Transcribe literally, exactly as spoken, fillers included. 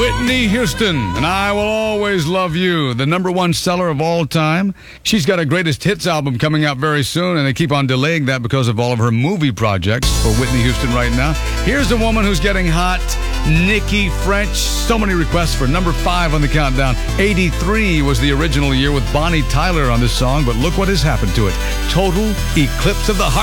Whitney Houston, and I Will Always Love You, the number one seller of all time. She's got a greatest hits album coming out very soon, and they keep on delaying that because of all of her movie projects for Whitney Houston right now. Here's a woman who's getting hot, Nikki French. So many requests for number five on the countdown. eighty-three was the original year with Bonnie Tyler on this song, but look what has happened to it. Total eclipse of the heart.